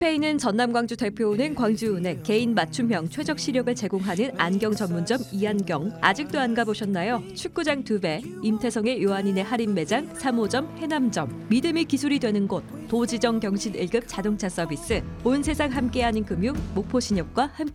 페이는 전남 광주 대표은행 광주은행 개인 맞춤형 최적 시력을 제공하는 안경 전문점 이안경. 아직도 안 가보셨나요? 축구장 2배, 임태성의 요한인의 할인 매장 3호점 해남점, 믿음이 기술이 되는 곳 도지정 경신 1급 자동차 서비스, 온 세상 함께하는 금융 목포신협과 함께